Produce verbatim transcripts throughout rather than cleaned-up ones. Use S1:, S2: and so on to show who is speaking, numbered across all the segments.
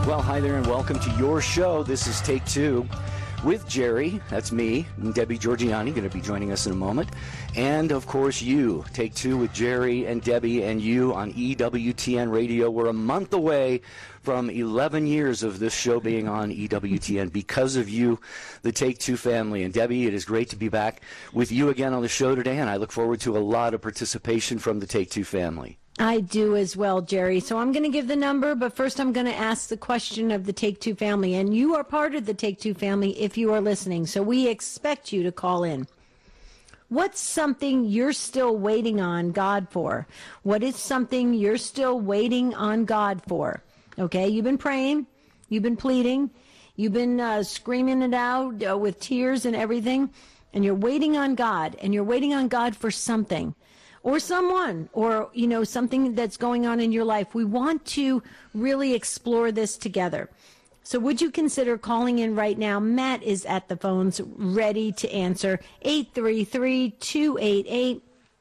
S1: Well, hi there and welcome to your show. This is Take Two with Jerry. That's me, and Debbie Georgiani, going to be joining us in a moment. And, of course, you. Take Two with Jerry and Debbie and you on E W T N Radio. We're a month away from eleven years of this show being on E W T N because of you, the Take Two family. And, Debbie, it is great to be back with you again on the show today, and I look forward to a lot of participation from the Take Two family.
S2: I do as well, Jerry. So I'm going to give the number, but first I'm going to ask the question of the Take Two family. And you are part of the Take Two family if you are listening. So we expect you to call in. What's something you're still waiting on God for? What is something you're still waiting on God for? Okay, you've been praying. You've been pleading. You've been uh, screaming it out uh, with tears and everything. And you're waiting on God. And you're waiting on God for something. Or someone, or, you know, something that's going on in your life. We want to really explore this together. So would you consider calling in right now? Matt is at the phones ready to answer. eight three three, two eight eight,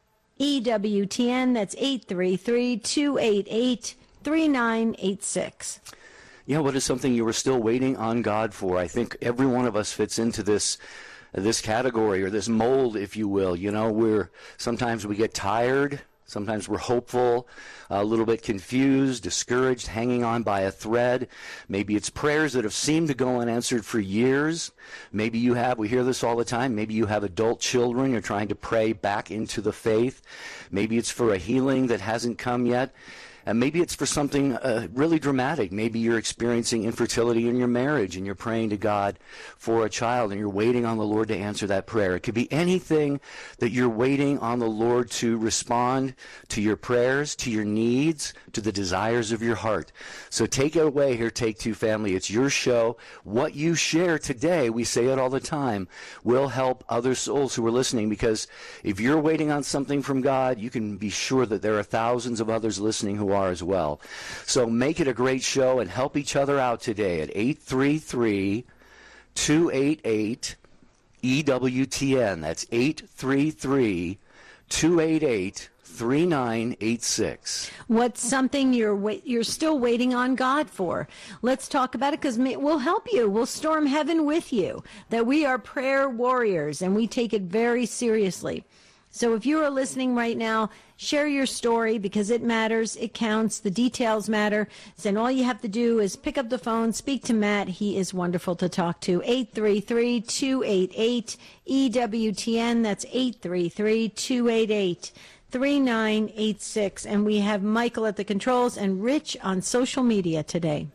S2: E W T N. That's eight three three, two eight eight, three nine eight six.
S1: Yeah, what is something you were still waiting on God for? I think every one of us fits into this this category or this mold, if you will. You know, we're sometimes we get tired, sometimes we're hopeful, a little bit confused, discouraged, hanging on by a thread. Maybe it's prayers that have seemed to go unanswered for years. Maybe you have, we hear this all the time, maybe you have adult children, you're trying to pray back into the faith. Maybe it's for a healing that hasn't come yet. And maybe it's for something uh, really dramatic. Maybe you're experiencing infertility in your marriage and you're praying to God for a child and you're waiting on the Lord to answer that prayer. It could be anything that you're waiting on the Lord to respond to your prayers, to your needs, to the desires of your heart. So take it away here, Take Two family. It's your show. What you share today, we say it all the time, will help other souls who are listening, because if you're waiting on something from God, you can be sure that there are thousands of others listening who are as well. So make it a great show and help each other out today at eight three three, two eight eight, E W T N. That's eight three three, two eight eight, three nine eight six.
S2: What's something you're wait, you're still waiting on God for? Let's talk about it, because we'll help you. We'll storm heaven with you. That we are prayer warriors and we take it very seriously. So if you are listening right now, share your story, because it matters, it counts, the details matter. And all you have to do is pick up the phone, speak to Matt. He is wonderful to talk to. eight three three, two eight eight, E W T N. That's eight three three, two eight eight, three nine eight six. And we have Michael at the controls and Rich on social media today.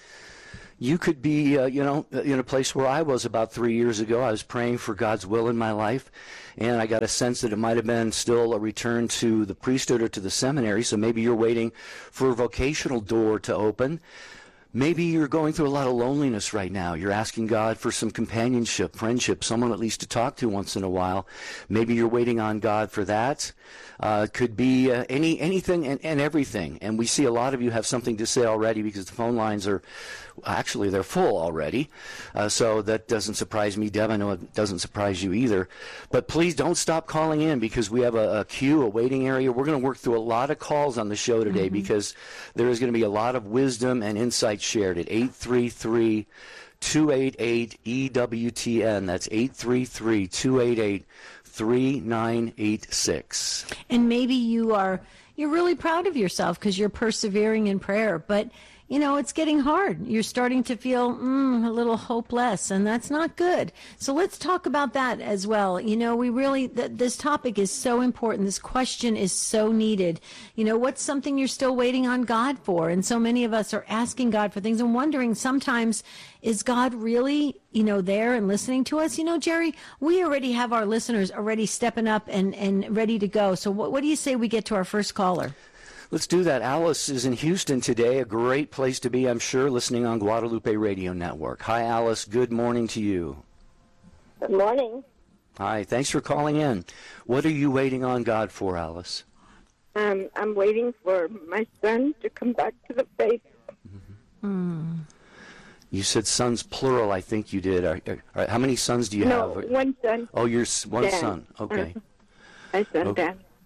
S1: You could be, uh, you know, in a place where I was about three years ago. I was praying for God's will in my life, and I got a sense that it might have been still a return to the priesthood or to the seminary. So maybe you're waiting for a vocational door to open. Maybe you're going through a lot of loneliness right now. You're asking God for some companionship, friendship, someone at least to talk to once in a while. Maybe you're waiting on God for that. Uh, it could be uh, any anything and, and everything. And we see a lot of you have something to say already, because the phone lines are, actually, they're full already. Uh, so that doesn't surprise me, Deb. I know it doesn't surprise you either. But please don't stop calling in, because we have a, a queue, a waiting area. We're going to work through a lot of calls on the show today, mm-hmm. because there is going to be a lot of wisdom and insight shared at eight three three, two eight eight, E W T N. That's eight three three, two eight eight, three nine eight six.
S2: And maybe you are you're really proud of yourself because you're persevering in prayer, but you know, it's getting hard. You're starting to feel mm, a little hopeless, and that's not good. So let's talk about that as well. You know, we really, th- this topic is so important. This question is so needed. You know, what's something you're still waiting on God for? And so many of us are asking God for things and wondering sometimes, is God really, you know, there and listening to us? You know, Jerry, we already have our listeners already stepping up and, and ready to go. So what, what do you say we get to our first caller?
S1: Let's do that. Alice is in Houston today, a great place to be, I'm sure, listening on Guadalupe Radio Network. Hi, Alice. Good morning to you.
S3: Good morning.
S1: Hi. Thanks for calling in. What are you waiting on God for, Alice?
S3: Um, I'm waiting for my son to come back to the faith.
S1: Mm-hmm. Mm. You said sons plural, I think you did. Are, are, are, how many sons do you
S3: no,
S1: have?
S3: No, one son.
S1: Oh, you're one
S3: Dan.
S1: son. Okay.
S3: Uh, my son,
S1: okay.
S3: Dan.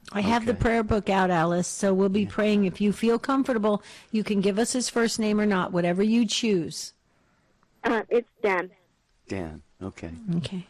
S2: I have
S1: Okay.
S2: the prayer book out, Alice, so we'll be praying. If you feel comfortable, you can give us his first name or not, whatever you choose.
S3: Uh, it's Dan.
S1: Dan. Okay.
S2: Okay.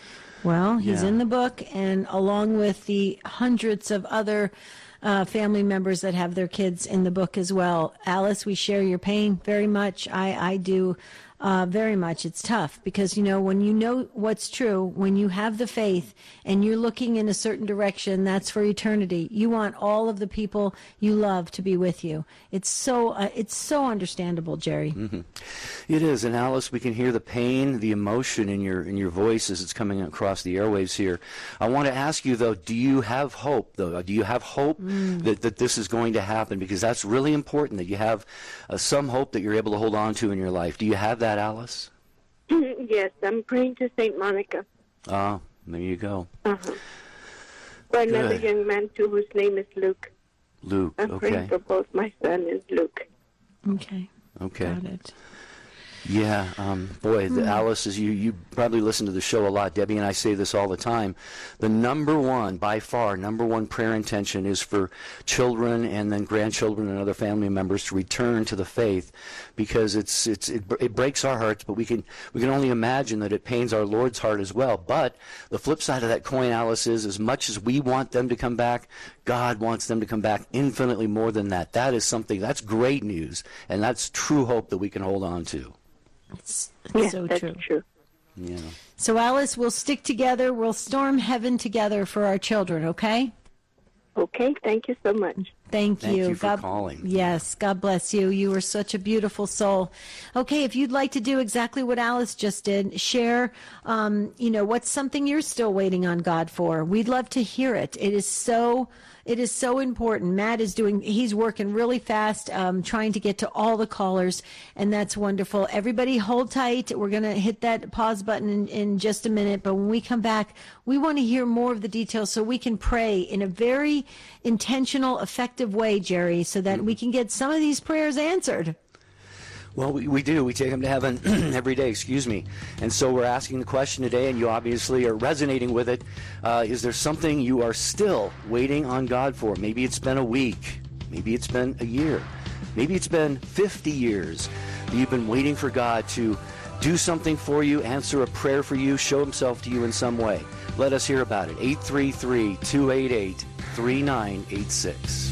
S2: Well, he's
S1: Yeah.
S2: in the book, and along with the hundreds of other uh, family members that have their kids in the book as well. Alice, we share your pain very much. I, I do uh, very much. It's tough because, you know, when you know what's true, when you have the faith and you're looking in a certain direction, that's for eternity. You want all of the people you love to be with you. It's so uh, it's so understandable, Jerry.
S1: Mm-hmm. It is, and Alice, we can hear the pain, the emotion in your in your voice as it's coming across the airwaves here. I want to ask you, though, do you have hope, though? Do you have hope mm. that, that this is going to happen? Because that's really important, that you have uh, some hope that you're able to hold on to in your life. Do you have that, Alice?
S3: Yes, I'm praying to Saint Monica.
S1: Oh, there you go.
S3: Uh-huh. For another
S1: Good.
S3: young man, too, whose name is Luke.
S1: Luke,
S3: I'm
S1: okay.
S3: praying for both my son and Luke.
S2: Okay.
S1: Okay.
S2: Got it.
S1: Yeah, um, boy, the, Alice, as you, you probably listen to the show a lot. Debbie and I say this all the time. The number one, by far, number one prayer intention is for children and then grandchildren and other family members to return to the faith, because it's it's it, it breaks our hearts, but we can we can only imagine that it pains our Lord's heart as well. But the flip side of that coin, Alice, is as much as we want them to come back, God wants them to come back infinitely more than that. That is something, that's great news, and that's true hope that we can hold on to.
S2: It's, it's
S3: Yeah,
S2: so
S3: that's
S2: true.
S3: true.
S1: Yeah.
S2: So, Alice, we'll stick together. We'll storm heaven together for our children, okay?
S3: Okay, thank you so much.
S2: Thank,
S1: Thank
S2: you.
S1: you for
S2: God,
S1: calling.
S2: Yes, God bless you. You are such a beautiful soul. Okay, if you'd like to do exactly what Alice just did, share, um, you know, what's something you're still waiting on God for. We'd love to hear it. It is so... It is so important. Matt is doing, he's working really fast, um, trying to get to all the callers, and that's wonderful. Everybody hold tight. We're going to hit that pause button in, in just a minute, but when we come back, we want to hear more of the details so we can pray in a very intentional, effective way, Jerry, so that we can get some of these prayers answered.
S1: Well, we, we do. We take them to heaven every day, excuse me. And so we're asking the question today, and you obviously are resonating with it. Uh, is there something you are still waiting on God for? Maybe it's been a week. Maybe it's been a year. Maybe it's been fifty years that you've been waiting for God to do something for you, answer a prayer for you, show himself to you in some way. Let us hear about it. eight three three, two eight eight, three nine eight six.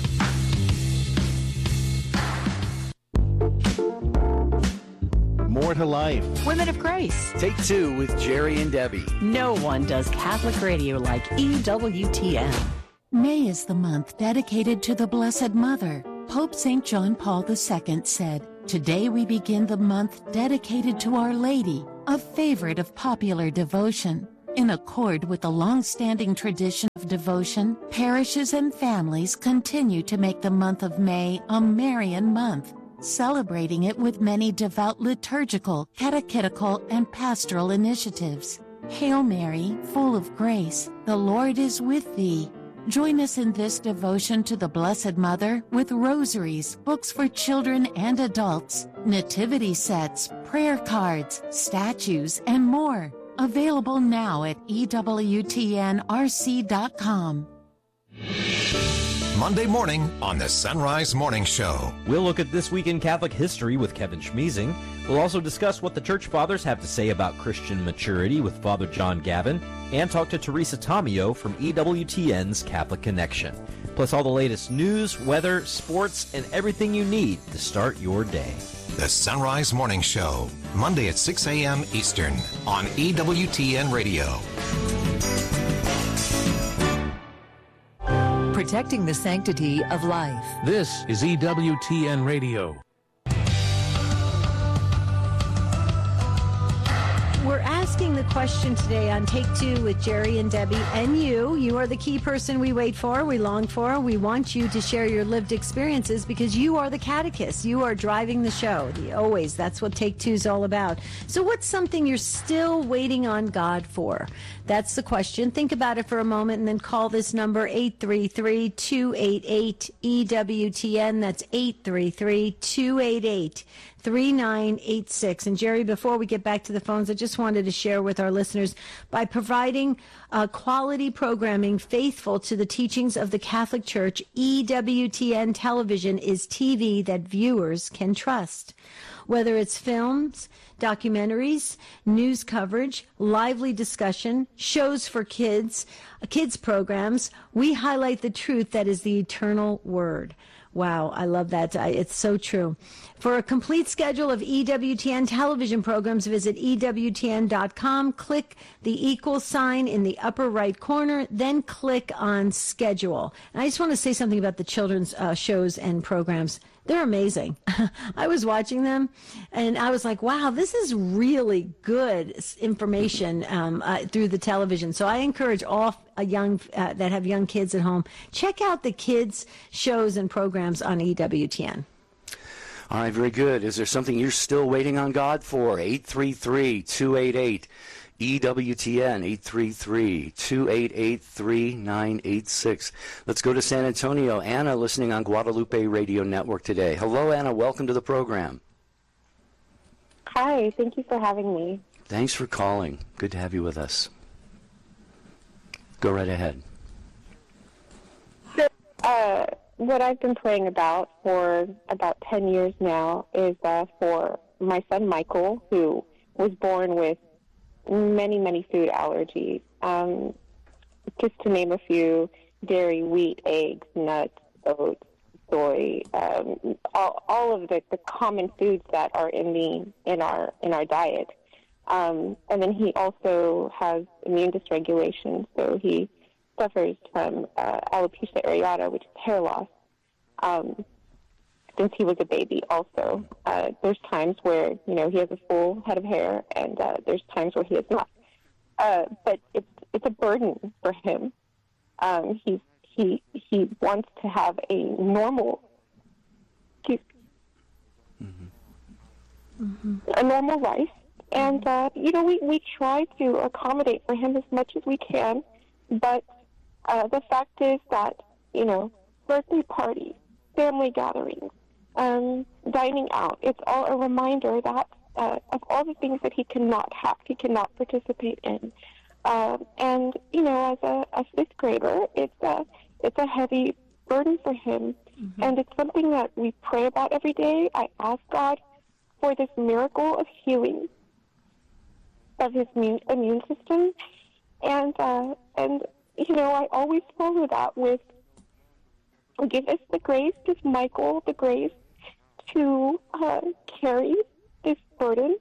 S4: More to life.
S5: Women of Grace.
S1: Take two with Jerry and Debbie.
S5: No one does Catholic radio like E W T N.
S6: May is the month dedicated to the Blessed Mother. Pope Saint John Paul the Second said, "Today we begin the month dedicated to Our Lady, a favorite of popular devotion." In accord with the long-standing tradition of devotion, parishes and families continue to make the month of May a Marian month, celebrating it with many devout liturgical, catechetical, and pastoral initiatives. Hail Mary, full of grace, the Lord is with thee. Join us in this devotion to the Blessed Mother with rosaries, books for children and adults, nativity sets, prayer cards, statues, and more. Available now at E W T N R C dot com.
S7: Monday morning on the Sunrise Morning Show.
S8: We'll look at This Week in Catholic History with Kevin Schmeezing. We'll also discuss what the Church Fathers have to say about Christian maturity with Father John Gavin, and talk to Teresa Tomeo from E W T N's Catholic Connection. Plus all the latest news, weather, sports, and everything you need to start your day.
S7: The Sunrise Morning Show, Monday at six a.m. Eastern on E W T N Radio.
S9: Protecting the sanctity of life.
S4: This is E W T N Radio.
S2: We're asking the question today on Take Two with Jerry and Debbie and you. You are the key person we wait for, we long for. We want you to share your lived experiences because you are the catechist. You are driving the show. The, always. That's what Take Two is all about. So what's something you're still waiting on God for? That's the question. Think about it for a moment and then call this number eight three three, two eight eight, E W T N. That's eight three three, two eight eight, three nine eight six. And Jerry, before we get back to the phones, I just just wanted to share with our listeners by providing uh, quality programming faithful to the teachings of the Catholic Church. E W T N television is T V that viewers can trust. Whether it's films, documentaries, news coverage, lively discussion, shows for kids, kids programs, we highlight the truth that is the eternal word. Wow, I love that. I, it's so true. For a complete schedule of E W T N television programs, visit E W T N dot com, click the equal sign in the upper right corner, then click on schedule. And I just want to say something about the children's uh, shows and programs. They're amazing. I was watching them, and I was like, wow, this is really good information um, uh, through the television. So I encourage all uh, young uh, that have young kids at home, check out the kids' shows and programs on E W T N.
S1: All right, very good. Is there something you're still waiting on God for? eight three three, two eight eight, E W T N, eight three three, two eight eight, three nine eight six. Let's go to San Antonio. Anna, listening on Guadalupe Radio Network today. Hello, Anna. Welcome to the program.
S10: Hi. Thank you for having me.
S1: Thanks for calling. Good to have you with us. Go right ahead.
S10: So, uh, what I've been praying about for about ten years now is uh, for my son Michael, who was born with many, many food allergies. Um, just to name a few: dairy, wheat, eggs, nuts, oats, soy, um, all, all of the, the common foods that are in the in our in our diet. Um, and then he also has immune dysregulation, so he suffers from uh, alopecia areata, which is hair loss. Um, since he was a baby also. Uh, there's times where, you know, he has a full head of hair, and uh, there's times where he is not. Uh, but it's it's a burden for him. Um, he's, he he wants to have a normal, mm-hmm. Mm-hmm. a normal life. And, uh, you know, we, we try to accommodate for him as much as we can, but uh, the fact is that, you know, birthday parties, family gatherings, um, dining out, it's all a reminder that uh, of all the things that he cannot have, he cannot participate in. Um, and, you know, as a, a fifth grader, it's a, it's a heavy burden for him. Mm-hmm. And it's something that we pray about every day. I ask God for this miracle of healing of his immune, immune system. And, uh, and, you know, I always follow that with, give us the grace, give Michael the grace to uh, carry this burden,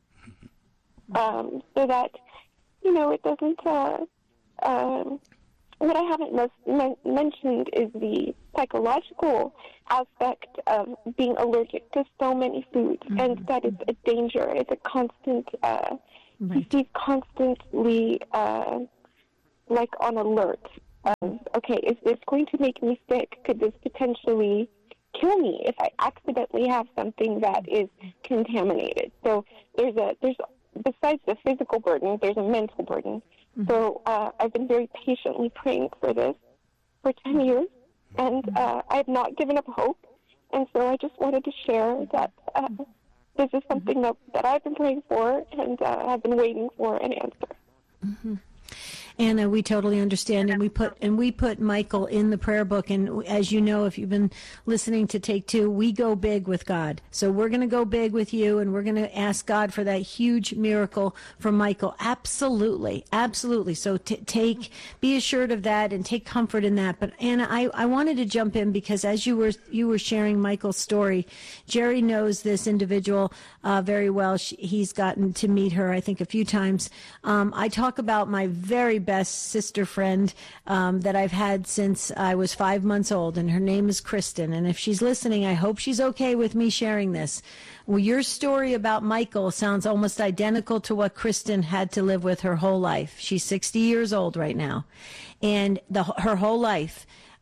S10: um, so that, you know, it doesn't, uh, um, what I haven't mes- men- mentioned is the psychological aspect of being allergic to so many foods, mm-hmm. and that it's a danger. It's a constant, uh, right. he's constantly, uh, like on alert. Um, okay, is this going to make me sick? Could this potentially kill me if I accidentally have something that is contaminated? So there's a, there's, besides the physical burden, there's a mental burden. Mm-hmm. So uh, I've been very patiently praying for this for ten years, and uh, I have not given up hope. And so I just wanted to share that uh, this is something that, that I've been praying for, and uh, I've been waiting for an answer.
S2: Mm-hmm. Anna, we totally understand, and we put and we put Michael in the prayer book. And as you know, if you've been listening to Take Two, we go big with God. So we're going to go big with you, and we're going to ask God for that huge miracle for Michael. Absolutely, absolutely. So t- take, be assured of that, and take comfort in that. But Anna, I, I wanted to jump in because as you were you were sharing Michael's story, Jerry knows this individual uh, very well. She, he's gotten to meet her, I think, a few times. Um, I talk about my very best sister friend um, that I've had since I was five months old, and her name is Kristen. And if she's listening, I hope she's okay with me sharing this. Well, your story about Michael sounds almost identical to what Kristen had to live with her whole life. She's sixty years old right now, and the, her whole life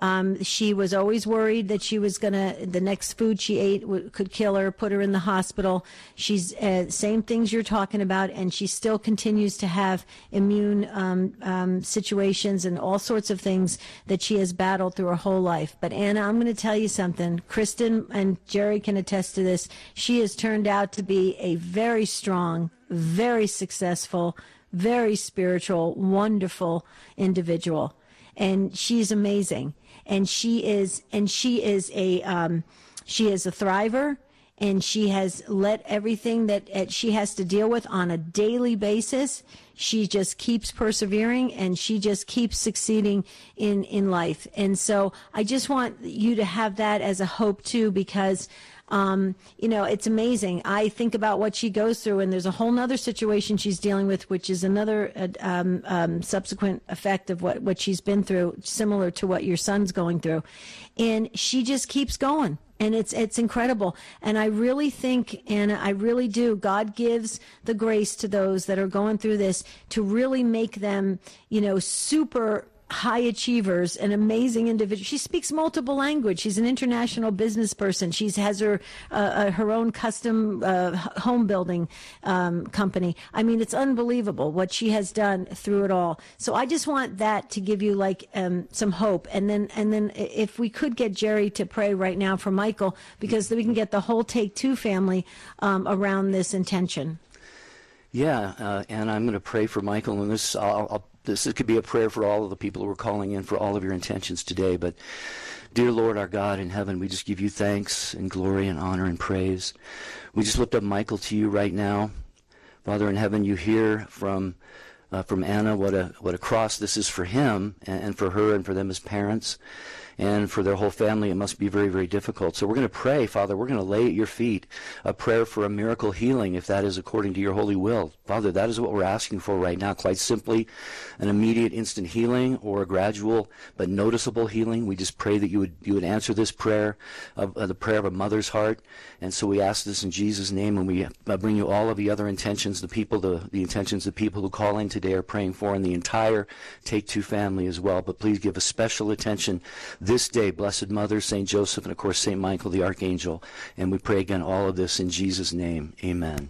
S2: Um, she was always worried that she was going to, the next food she ate w- could kill her, put her in the hospital. She's, uh, same things you're talking about, and she still continues to have immune um, um, situations and all sorts of things that she has battled through her whole life. But Anna, I'm going to tell you something. Kristen and Jerry can attest to this. She has turned out to be a very strong, very successful, very spiritual, wonderful individual. And she's amazing. And she is, and she is a, um, she is a thriver, and she has let everything that uh, she has to deal with on a daily basis. She just keeps persevering, and she just keeps succeeding in, in life. And so I just want you to have that as a hope too, because Um, you know, it's amazing. I think about what she goes through, and there's a whole nother situation she's dealing with, which is another uh, um, um, subsequent effect of what, what she's been through, similar to what your son's going through. And she just keeps going. And it's it's incredible. And I really think, Anna, I really do, God gives the grace to those that are going through this to really make them, you know, super high achievers, an amazing individual. She speaks multiple language. She's an international business person. She has her uh, uh, her own custom uh, home building um, company. I mean, it's unbelievable what she has done through it all. So I just want that to give you like um, some hope. And then and then if we could get Jerry to pray right now for Michael, because we can get the whole Take Two family um, around this intention.
S1: Yeah, uh, and I'm going to pray for Michael, and this I'll, I'll This could be a prayer for all of the people who are calling in for all of your intentions today. But, dear Lord, our God in heaven, we just give you thanks and glory and honor and praise. We just lift up Michael to you right now. Father in heaven, you hear from uh, from Anna what a what a cross this is for him and, and for her and for them as parents. And for their whole family, it must be very, very difficult. So we're going to pray, Father. We're going to lay at your feet a prayer for a miracle healing, if that is according to your holy will. Father, that is what we're asking for right now, quite simply, an immediate instant healing or a gradual but noticeable healing. We just pray that you would you would answer this prayer, of, of the prayer of a mother's heart. And so we ask this in Jesus' name, and we uh, bring you all of the other intentions, the people, the, the intentions the people who call in today are praying for, and the entire Take Two family as well. But please give a special attention this day, Blessed Mother, Saint Joseph, and of course Saint Michael the Archangel. And we pray again all of this in Jesus' name. Amen.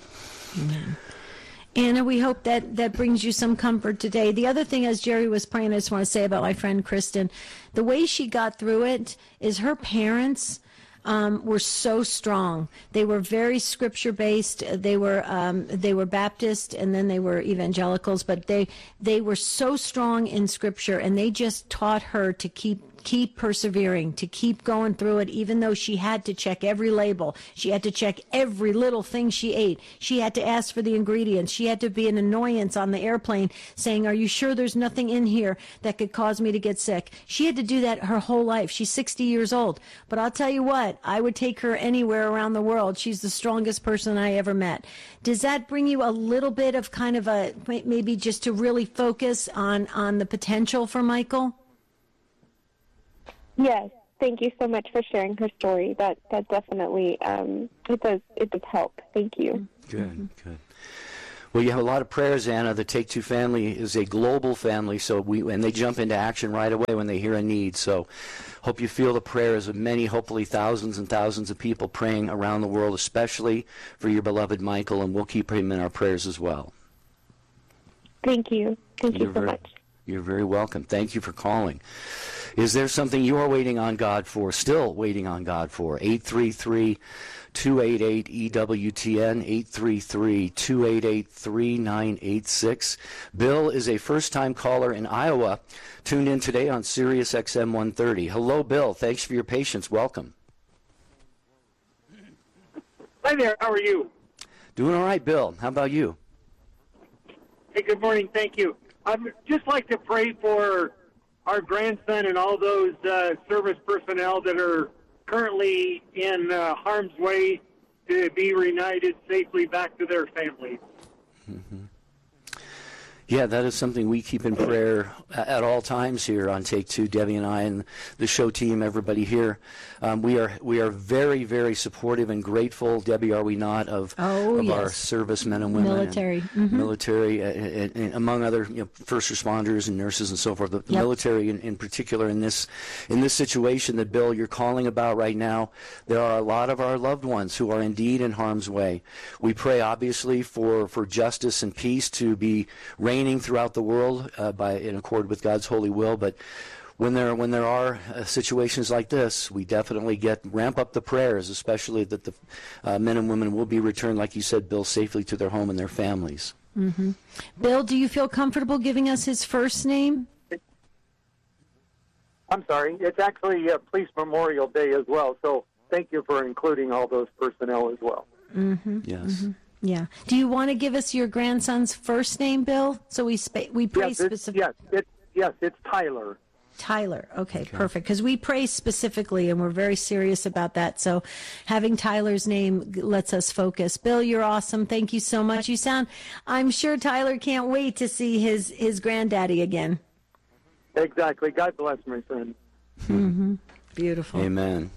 S2: Amen. Anna, we hope that that brings you some comfort today. The other thing, as Jerry was praying, I just want to say about my friend Kristen, the way she got through it is her parents Um, were so strong. They were very scripture-based. They were um, they were Baptist, and then they were evangelicals. But they they were so strong in scripture, and they just taught her to keep keep persevering, to keep going through it, even though she had to check every label. She had to check every little thing she ate. She had to ask for the ingredients. She had to be an annoyance on the airplane saying, are you sure there's nothing in here that could cause me to get sick? She had to do that her whole life. She's sixty years old. But I'll tell you what, I would take her anywhere around the world. She's the strongest person I ever met. Does that bring you a little bit of kind of a, maybe just to really focus on, on the potential for Michael?
S10: Yes, thank you so much for sharing her story. That that definitely um, it does it does help. Thank you.
S1: Good, good. Well, you have a lot of prayers, Anna. The Take Two family is a global family, so we and they jump into action right away when they hear a need. So, hope you feel the prayers of many, hopefully thousands and thousands of people praying around the world, especially for your beloved Michael, and we'll keep him in our prayers as well.
S10: Thank you. Thank
S1: You're
S10: you so
S1: very,
S10: much.
S1: You're very welcome. Thank you for calling. Is there something you are waiting on God for, still waiting on God for? eight three three, two eight eight, E W T N, eight three three, two eight eight, three nine eight six. Bill is a first-time caller in Iowa, tuned in today on Sirius X M one thirty. Hello, Bill. Thanks for your patience. Welcome.
S11: Hi there. How are you?
S1: Doing all right, Bill. How about you?
S11: Hey, good morning. Thank you. I'd just like to pray for our grandson and all those uh, service personnel that are currently in uh, harm's way to be reunited safely back to their families.
S1: Mm-hmm. Yeah, that is something we keep in prayer at all times here on Take Two. Debbie and I and the show team, everybody here, um, we are we are very, very supportive and grateful. Debbie, are we not, of,
S2: oh,
S1: of
S2: yes.
S1: our servicemen and women,
S2: military,
S1: and
S2: mm-hmm.
S1: military, uh, and, and among other you know, first responders and nurses and so forth. The, the
S2: yep.
S1: military, in, in particular, in this in this situation that Bill you're calling about right now, there are a lot of our loved ones who are indeed in harm's way. We pray, obviously, for for justice and peace to be reigning throughout the world uh, by in accord with God's holy will, but when there when there are uh, situations like this, we definitely get ramp up the prayers, especially that the uh, men and women will be returned, like you said, Bill, safely to their home and their families.
S2: Mm-hmm. Bill, do you feel comfortable giving us his first name?
S11: I'm sorry. It's actually uh, Police Memorial Day as well, so thank you for including all those personnel as well.
S2: Mm-hmm.
S1: Yes.
S2: Mm-hmm. Yeah. Do you want to give us your grandson's first name, Bill? So we spa- we pray
S11: yes,
S2: specifically.
S11: Yes, it, yes, it's Tyler.
S2: Tyler. Okay, okay. Perfect. Because we pray specifically, and we're very serious about that. So having Tyler's name lets us focus. Bill, you're awesome. Thank you so much. You sound, I'm sure Tyler can't wait to see his, his granddaddy again.
S11: Exactly. God bless, my friend.
S2: Mm-hmm. Beautiful.
S1: Amen.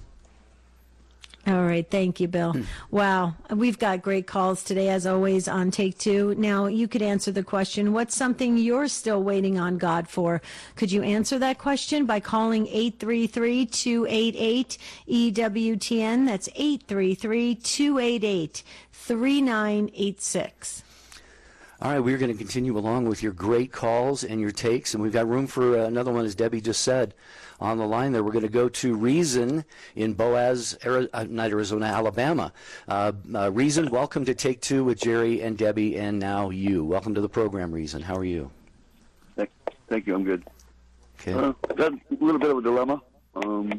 S2: All right. Thank you, Bill. Wow. We've got great calls today, as always, on Take Two. Now, you could answer the question, what's something you're still waiting on God for? Could you answer that question by calling eight three three, two eight eight, E W T N? That's eight three three, two eight eight, three nine eight six.
S1: All right, we're going to continue along with your great calls and your takes, and we've got room for uh, another one, as Debbie just said, on the line there. We're going to go to Reason in Boaz, Ari- uh, not Arizona, Alabama. Uh, uh, Reason, welcome to Take Two with Jerry and Debbie, and now you. Welcome to the program, Reason. How are you?
S12: Thank, thank you. I'm good.
S1: Okay.
S12: Uh, got a little bit of a dilemma. Um,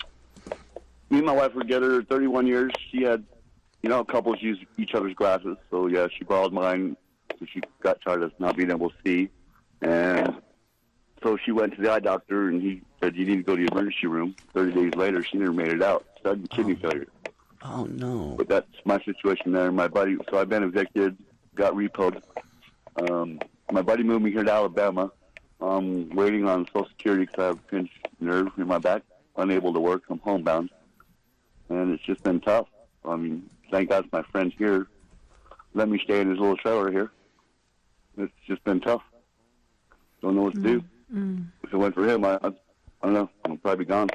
S12: me and my wife were together thirty-one years. She had, you know, couples use each other's glasses, so yeah, she borrowed mine. So she got tired of not being able to see, and so she went to the eye doctor, and he said, you need to go to the emergency room. thirty days later, she never made it out. Sudden kidney
S1: oh.
S12: failure.
S1: Oh, no.
S12: But that's my situation there. My buddy, so I've been evicted, got repoed. Um, my buddy moved me here to Alabama. I'm waiting on Social Security because I have a pinched nerve in my back, unable to work. I'm homebound. And it's just been tough. I mean, thank God my friends here let me stay in his little trailer here. It's just been tough. Don't know what to
S2: mm,
S12: do.
S2: Mm.
S12: If it went for him, I, I, I don't know. I'd probably be gone.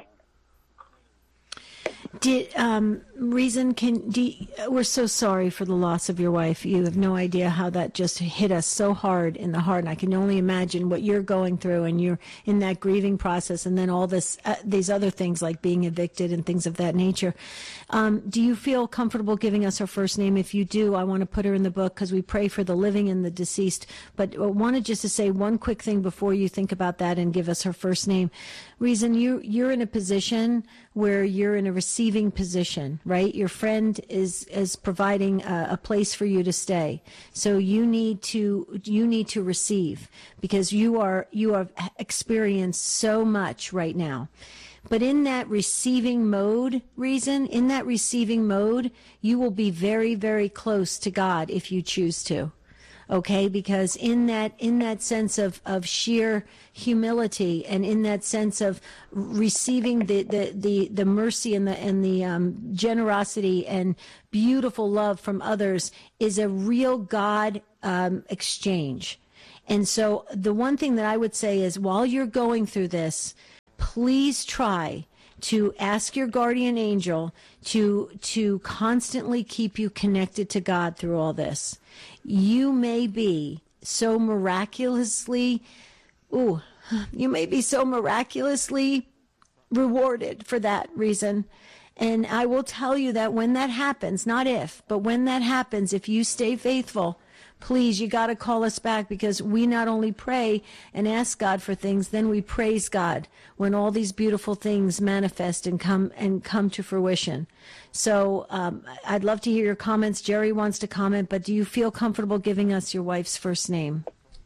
S2: Did um, Reason can do you, we're so sorry for the loss of your wife. You have no idea how that just hit us so hard in the heart. And I can only imagine what you're going through, and you're in that grieving process, and then all this uh, these other things like being evicted and things of that nature. Um, do you feel comfortable giving us her first name? If you do, I want to put her in the book because we pray for the living and the deceased. But I wanted just to say one quick thing before you think about that and give us her first name. Reason, you you're in a position where you're in a receiving position, right? Your friend is is providing a, a place for you to stay, so you need to you need to receive, because you are you have experienced so much right now. But in that receiving mode, Reason, in that receiving mode, you will be very, very close to God if you choose to. Okay, because in that in that sense of, of sheer humility, and in that sense of receiving the, the, the, the mercy and the and the um, generosity and beautiful love from others, is a real God um, exchange. And so the one thing that I would say is, while you're going through this, please try to ask your guardian angel to to constantly keep you connected to God through all this. You may be so miraculously, ooh, you may be so miraculously rewarded for that Reason. And I will tell you that when that happens, not if, but when that happens, if you stay faithful, please, you got to call us back, because we not only pray and ask God for things, then we praise God when all these beautiful things manifest and come and come to fruition. So um, I'd love to hear your comments. Jerry wants to comment, but do you feel comfortable giving us your wife's first name?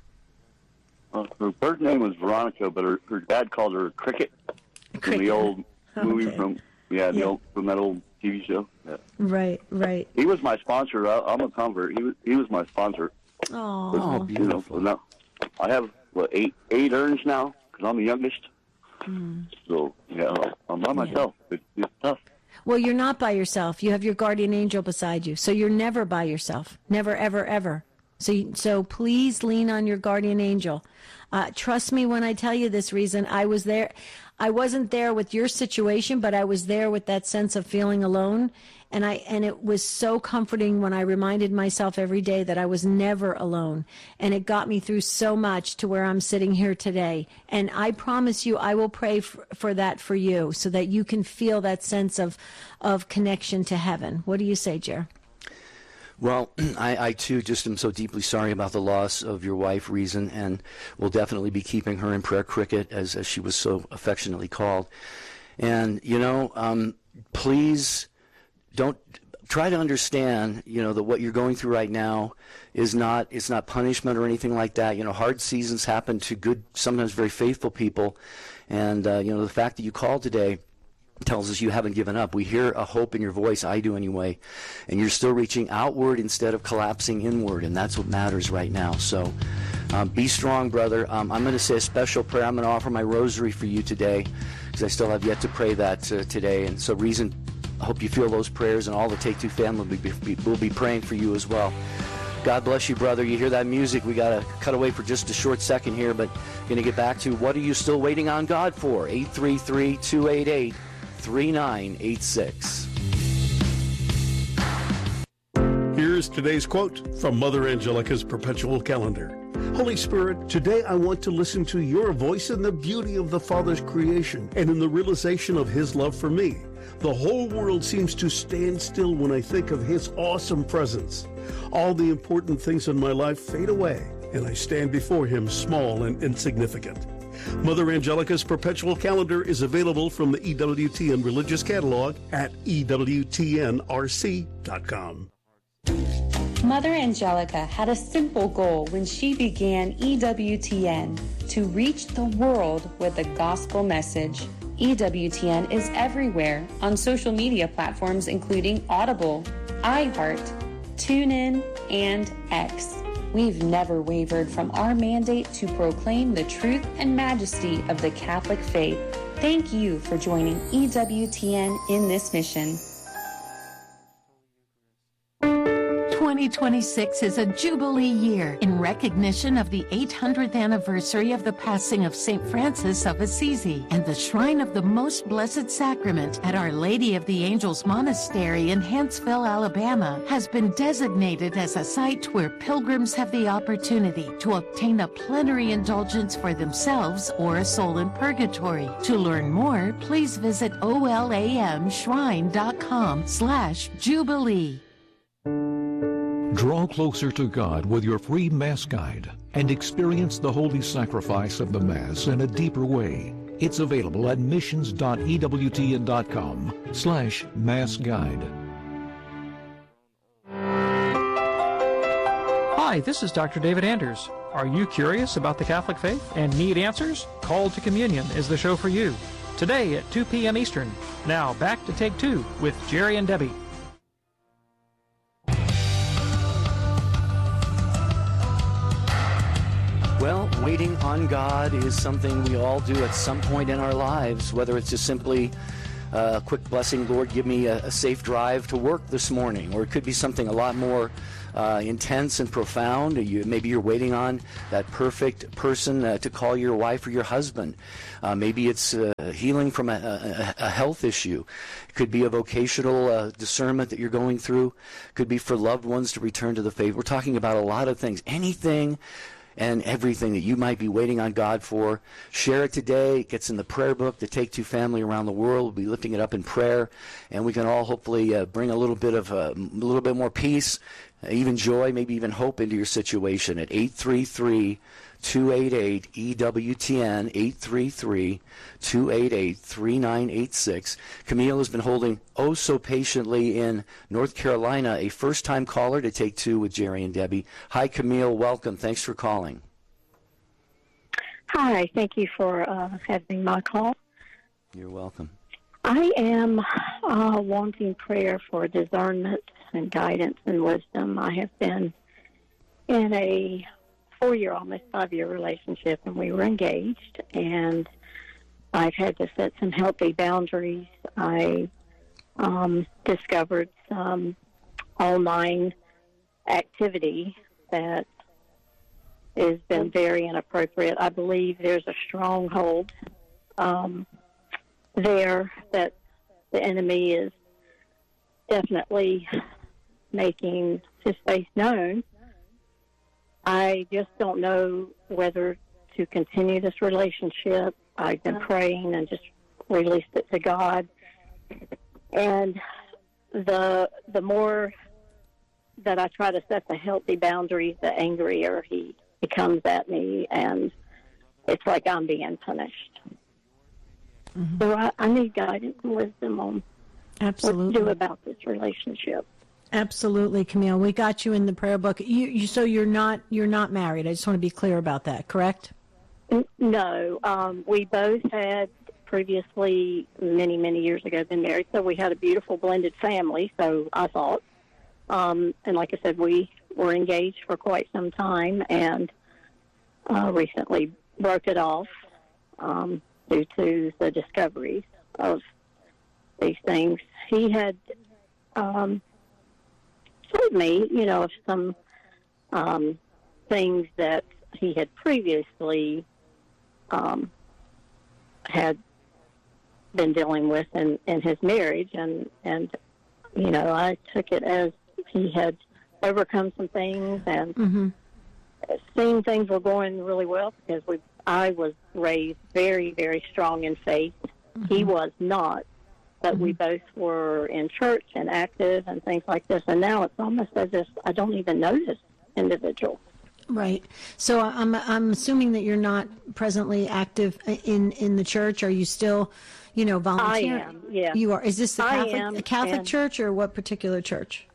S12: Well, her first name was Veronica, but her, her dad called her Cricket,
S2: Cricket.
S12: from the old movie
S2: Okay.
S12: from yeah, the
S2: Yeah.
S12: old from that old T V show. Yeah.
S2: Right, right.
S12: He was my sponsor. I, I'm a convert. He was he was my sponsor.
S2: Oh,
S12: But, you know, so now, I have, what, eight eight urns now, because I'm the youngest.
S2: Mm.
S12: So, yeah, I'm by myself. It's, it's tough.
S2: Well, you're not by yourself. You have your guardian angel beside you. So you're never by yourself. Never, ever, ever. So, you, so please lean on your guardian angel. Uh, trust me when I tell you this, reason. I was there. I wasn't there with your situation, but I was there with that sense of feeling alone. And I and it was so comforting when I reminded myself every day that I was never alone. And it got me through so much to where I'm sitting here today. And I promise you, I will pray for, for that for you so that you can feel that sense of, of connection to heaven. What do you say, Jer?
S1: Well, I, I too just am so deeply sorry about the loss of your wife, Reason, and will definitely be keeping her in prayer, Cricket, as, as she was so affectionately called. And, you know, um, please don't try to understand, you know, that what you're going through right now is not, it's not punishment or anything like that. You know, hard seasons happen to good, sometimes very faithful people. And, uh, you know, the fact that you called today tells us you haven't given up. We hear a hope in your voice, I do anyway, and you're still reaching outward instead of collapsing inward, and that's what matters right now. So um, be strong, brother. Um, I'm going to say a special prayer. I'm going to offer my rosary for you today because I still have yet to pray that uh, today. And so, Reason, I hope you feel those prayers, and all the Take Two family will be, be, will be praying for you as well. God bless you, brother. You hear that music? We got to cut away for just a short second here, but going to get back to what are you still waiting on God for? eight three three, two eight eight, three nine eight six.
S13: Here's today's quote from Mother Angelica's Perpetual Calendar. Holy Spirit, today I want to listen to your voice in the beauty of the Father's creation and in the realization of his love for me. The whole world seems to stand still when I think of his awesome presence. All the important things in my life fade away, and I stand before him small and insignificant. Mother Angelica's Perpetual Calendar is available from the E W T N Religious Catalog at E W T N R C dot com.
S14: Mother Angelica had a simple goal when she began E W T N, to reach the world with the gospel message. E W T N is everywhere on social media platforms including Audible, iHeart, TuneIn, and X. We've never wavered from our mandate to proclaim the truth and majesty of the Catholic faith. Thank you for joining E W T N in this mission.
S6: twenty twenty-six is a Jubilee year in recognition of the eight hundredth anniversary of the passing of Saint Francis of Assisi, and the Shrine of the Most Blessed Sacrament at Our Lady of the Angels Monastery in Huntsville, Alabama, has been designated as a site where pilgrims have the opportunity to obtain a plenary indulgence for themselves or a soul in purgatory. To learn more, please visit olamshrine.com slash Jubilee.
S4: Draw closer to God with your free Mass Guide and experience the holy sacrifice of the Mass in a deeper way. It's available at missions dot E W T N dot com slash Mass Guide.
S15: Hi, this is Doctor David Anders. Are you curious about the Catholic faith and need answers? Call to Communion is the show for you. Today at two p.m. Eastern. Now back to Take Two with Jerry and Debbie.
S1: Well, waiting on God is something we all do at some point in our lives, whether it's just simply a quick blessing, Lord, give me a, a safe drive to work this morning, or it could be something a lot more uh, intense and profound. You, maybe you're waiting on that perfect person uh, to call your wife or your husband. Uh, maybe it's uh, healing from a, a, a health issue. It could be a vocational uh, discernment that you're going through. It could be for loved ones to return to the faith. We're talking about a lot of things. Anything and everything that you might be waiting on God for, share it today. It gets in the prayer book. The Take Two family around the world will be lifting it up in prayer, and we can all hopefully uh, bring a little bit of uh, a little bit more peace, even joy, maybe even hope into your situation at eight three three, two eight eight, E W T N, eight three three, two eight eight, three nine eight six. Camille has been holding oh so patiently in North Carolina, a first-time caller to Take Two with Jerry and Debbie. Hi, Camille. Welcome. Thanks for calling.
S3: Hi. Thank you for uh, having my call.
S1: You're welcome.
S3: I am uh, wanting prayer for discernment and guidance and wisdom. I have been in a
S16: four-year, almost five-year relationship, and we were engaged, and I've had to set some healthy boundaries. I um, discovered some online activity that has been very inappropriate. I believe there's a stronghold um, there that the enemy is definitely making his face known. I just don't know whether to continue this relationship. I've been praying and just released it to God. And the the more that I try to set the healthy boundaries, the angrier he, he comes at me, and it's like I'm being punished. Mm-hmm. So I, I need guidance and wisdom on
S2: Absolutely.
S16: what to do about this relationship.
S2: Absolutely, Camille. We got you in the prayer book. You, you so you're not you're not married. I just want to be clear about that. Correct?
S16: No, um, we both had previously, many many years ago, been married. So we had a beautiful blended family. So I thought, um, and like I said, we were engaged for quite some time, and uh, recently broke it off um, due to the discoveries of these things. He had. Um, told me, you know, of some um, things that he had previously um, had been dealing with in, in his marriage, and, and, you know, I took it as he had overcome some things, and
S2: mm-hmm.
S16: seeing things were going really well, because we, I was raised very, very strong in faith. Mm-hmm. He was not. But we both were in church and active and things like this. And now it's almost as if I don't even know this individual.
S2: Right. So I'm I'm assuming that you're not presently active in, in the church. Are you still, you know, volunteering?
S16: I am, yeah.
S2: You are. Is this the
S16: I
S2: Catholic,
S16: am,
S2: the Catholic
S16: and,
S2: church, or what particular church?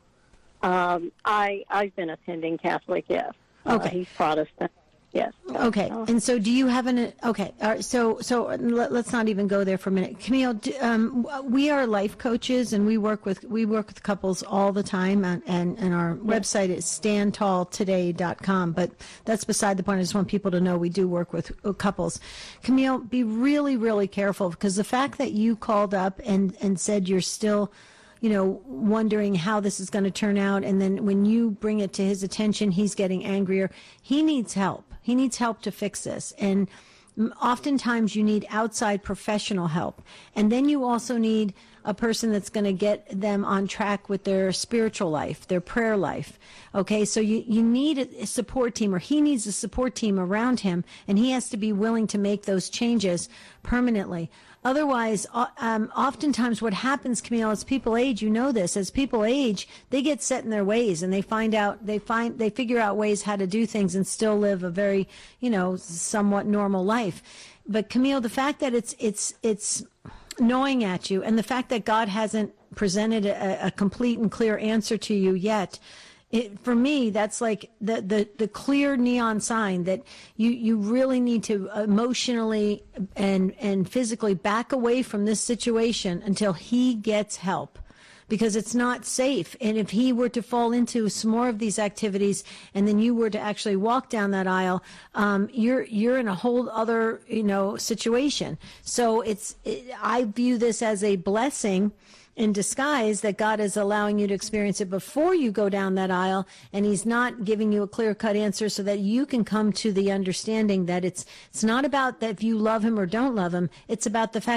S16: Um, I, I've been attending Catholic, yes.
S2: Okay.
S16: Uh, he's Protestant. Yes.
S2: Okay. And so do you have an, okay. All right, so, so let, let's not even go there for a minute. Camille, do, um, we are life coaches, and we work with, we work with couples all the time, and, and, and our website is stand tall today dot com, but that's beside the point. I just want people to know we do work with couples. Camille, be really, really careful, because the fact that you called up and, and said you're still, you know, wondering how this is going to turn out, and then when you bring it to his attention, he's getting angrier. He needs help. He needs help to fix this. And oftentimes you need outside professional help. And then you also need a person that's going to get them on track with their spiritual life, their prayer life. Okay, so you, you need a support team, or he needs a support team around him, and he has to be willing to make those changes permanently. Otherwise, um, oftentimes what happens, Camille, as people age, you know this, as people age, they get set in their ways, and they find out, they find, they figure out ways how to do things and still live a very, you know, somewhat normal life. But Camille, the fact that it's, it's, it's gnawing at you, and the fact that God hasn't presented a, a complete and clear answer to you yet, It, for me, that's like the, the, the clear neon sign that you, you really need to emotionally and, and physically back away from this situation until he gets help, because it's not safe. And if he were to fall into some more of these activities, and then you were to actually walk down that aisle, um, you're you're in a whole other, you know, situation. So it's it, I view this as a blessing in disguise, that God is allowing you to experience it before you go down that aisle, and he's not giving you a clear-cut answer so that you can come to the understanding that it's it's not about that if you love him or don't love him, it's about the fact